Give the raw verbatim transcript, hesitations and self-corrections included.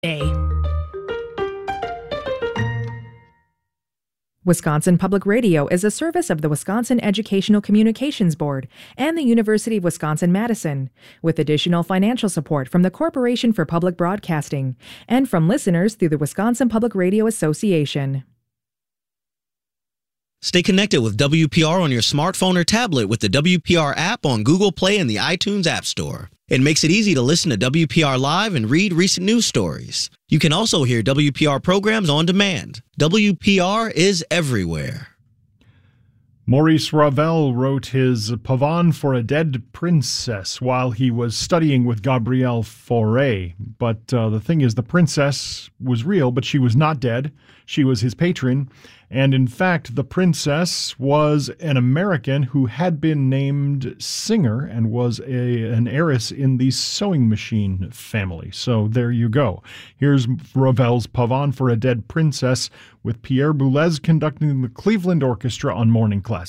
Day. Wisconsin Public Radio is a service of the Wisconsin Educational Communications Board and the University of Wisconsin-Madison, with additional financial support from the Corporation for Public Broadcasting and from listeners through the Wisconsin Public Radio Association. Stay connected with W P R on your smartphone or tablet with the W P R app on Google Play and the iTunes App Store. It makes it easy to listen to W P R Live and read recent news stories. You can also hear W P R programs on demand. W P R is everywhere. Maurice Ravel wrote his Pavane for a Dead Princess while he was studying with Gabrielle Fauré. But uh, the thing is, the princess was real, but she was not dead. She was his patron. And in fact, the princess was an American who had been named Singer and was a, an heiress in the sewing machine family. So there you go. Here's Ravel's Pavane for a Dead Princess with Pierre Boulez conducting the Cleveland Orchestra on Morning Classic.